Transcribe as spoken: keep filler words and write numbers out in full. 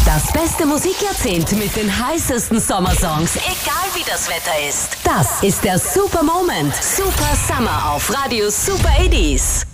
Das beste Musikjahrzehnt mit den heißesten Sommersongs, egal wie das Wetter ist. Das ist der Super Moment. Super Summer auf Radio Super achtzig.